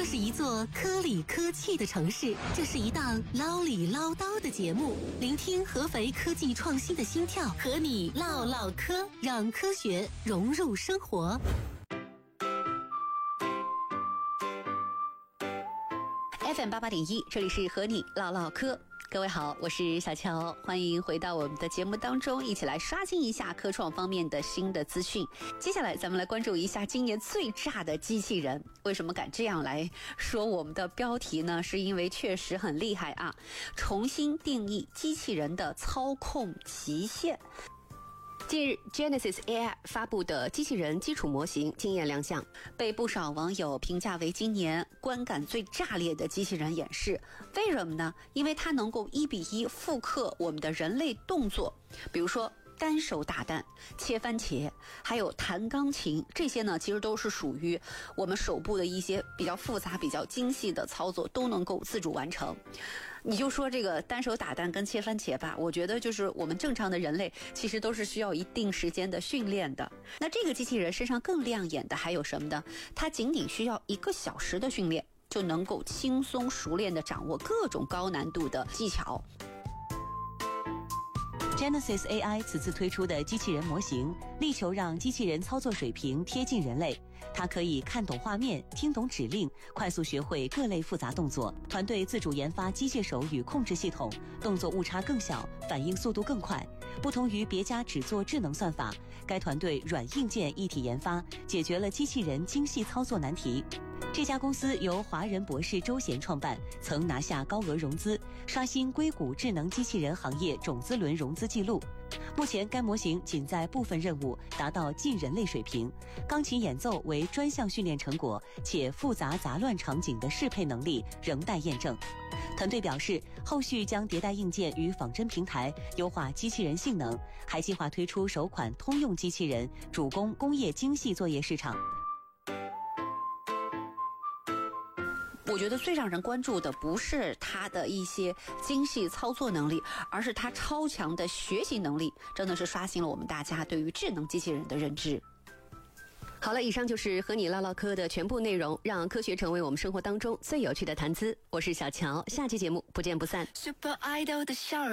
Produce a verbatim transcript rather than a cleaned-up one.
是一座科里科气的城市，这是一档唠里唠叨的节目，聆听合肥科技创新的心跳，和你唠唠嗑，让科学融入生活。 F M 八八点一，这里是和你唠唠嗑。各位好，我是小乔，欢迎回到我们的节目当中，一起来刷新一下科创方面的新的资讯。接下来咱们来关注一下今年最炸的机器人。为什么敢这样来说我们的标题呢？是因为确实很厉害啊！重新定义机器人的操控极限。近日 Genesis A I 发布的机器人基础模型惊艳亮相，被不少网友评价为今年观感最炸裂的机器人演示。为什么呢？因为它能够一比一复刻我们的人类动作，比如说单手打蛋、切番茄，还有弹钢琴，这些呢其实都是属于我们手部的一些比较复杂、比较精细的操作，都能够自主完成。你就说这个单手打蛋跟切番茄吧，我觉得就是我们正常的人类其实都是需要一定时间的训练的。那这个机器人身上更亮眼的还有什么呢？它仅仅需要一个小时的训练，就能够轻松熟练地掌握各种高难度的技巧。 Genesis A I 此次推出的机器人模型，力求让机器人操作水平贴近人类。它可以看懂画面、听懂指令，快速学会各类复杂动作。团队自主研发机械手语控制系统，动作误差更小，反应速度更快。不同于别家只做智能算法，该团队软硬件一体研发，解决了机器人精细操作难题。这家公司由华人博士周贤创办，曾拿下高额融资，刷新硅谷智能机器人行业种子轮融资记录。目前该模型仅在部分任务达到近人类水平，钢琴演奏为专项训练成果，且复杂杂乱场景的适配能力仍待验证。团队表示，后续将迭代硬件与仿真平台，优化机器人性能，还计划推出首款通用机器人，主攻工业精细作业市场。 我觉得最让人关注的不是它的一些精细操作能力，而是它超强的学习能力，真的是刷新了我们大家对于智能机器人的认知。好了，以上就是和你唠唠嗑的全部内容，让科学成为我们生活当中最有趣的谈资。我是小乔，下期节目不见不散。 Super Idol 的笑容